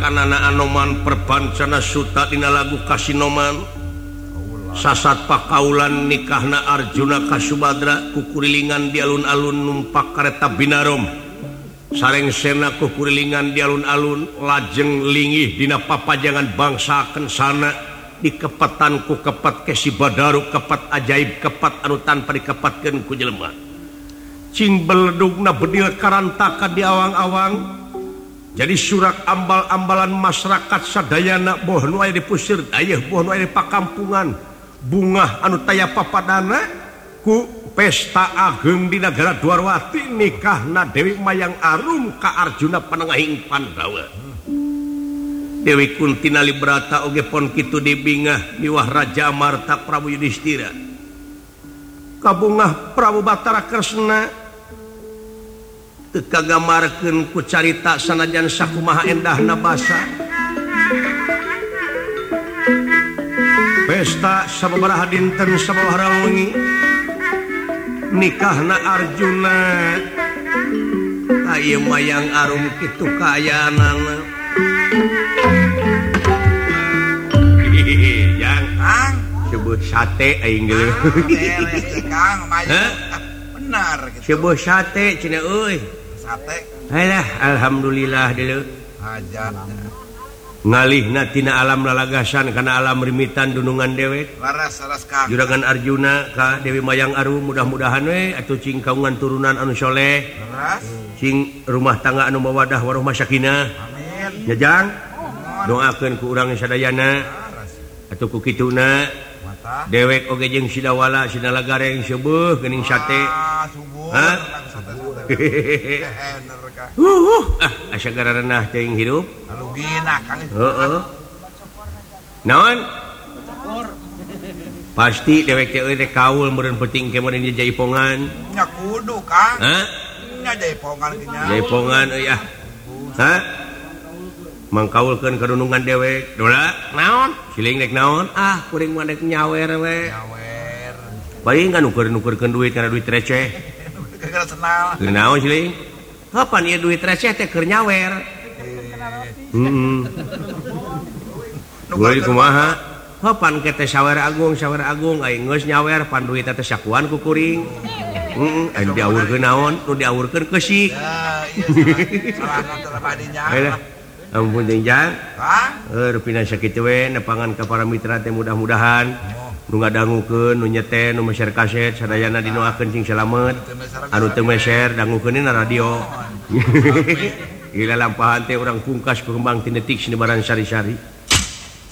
anak Anoman perpancana Suta dina lagu Kasinoman sasat pakaulan nikahna Arjuna Kasubadra kukurilingan di alun-alun numpak kareta binarom sareng sena kukurilingan di alun-alun lajeng linggih dina papajangan bangsa kensana dikepatan ku kepat kesi badaru kepat ajaib kepat anu tanpa dikepatkeun ku jelema cing beledugna bedil karantaka di awang-awang jadi surak ambal-ambalan masyarakat sadayana boh nu aya di pusir aya boh nu aya di pakampungan bunga anu taya papadana ku pesta ageng di negara Dwarwati nikahna Dewi Mayang Arum ka Arjuna Panengahing Pandawa Dewi Kuntina Librata oge pon kitu dibingah miwah Raja Amarta Prabu Yudhistira kabungah Prabu Batara Kresna kagamarkeun ku carita sanajan sakumaha endahna basa pesta sababaraha dinten sababaraha wengi nikahna Arjuna aya Mayang Arum kitu kaayaanana yang sebut sate aing geuleuh Kang benar gitu sebut sate cenah euy sate alah alhamdulillah dulu hajat ngalihna tina alam lalagasan kana alam rimitan dunungan dewek laras Kang juragan Arjuna ka Dewi Mayang Arum mudah-mudahan we atuh cing kaungan turunan anu soleh laras cing rumah tangga anu mawadah warahmah sakinah amin nyajang doakeun ku urang sadayana atuh ku kituna mata dewek oge jeung sidawala sinalagareng seubeung geuning sate subuh ha bener Kang asa garanah teuing hirup alugina Kang heeh naon pasti dewek teh euy teh kaul meureun penting ke meureun di Jaipongan nya kudu Kang ha nya Jaipongan kinya Jaipongan euy ah ha mangkaulkeun kadunungan dewek dola naon siling rek naon kuring mah rek nyawer we nyawer bae kan nuker-nukerkeun duit kana duit receh gara senal keur naon siling kapan ieu duit receh teh keur nyawer Gua kumaha kapan ke teh sawer agung aing geus nyawer pan duit teh sakuan ku kuring anu diaurkeun naon nu diaurkeun keusik ya iya salahna teh badinya ampun jeung Kang rupina sakitu we nepangan ka para mitra teh mudah-mudahan nu ngadangukeun nu nyete nu meser kaset sadayana dinoakeun cing salamet anu teu meser dangukeun na radio gila lampahan teh urang pungkas ku kembang ti detik sinebaran sari-sari